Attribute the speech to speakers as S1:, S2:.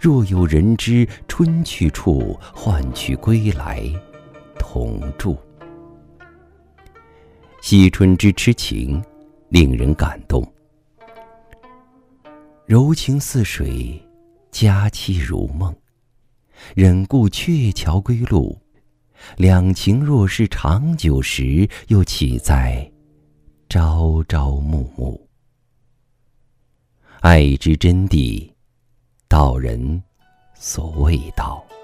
S1: 若有人知春去处，换取归来同住。惜春之痴情，令人感动。柔情似水，佳期如梦。忍顾鹊桥归路，两情若是长久时，又岂在朝朝暮暮。爱之真谛，道人所未道。